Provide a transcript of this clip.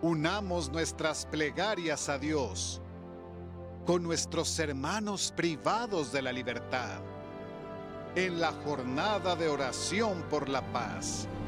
Unamos nuestras plegarias a Dios con nuestros hermanos privados de la libertad en la jornada de oración por la paz.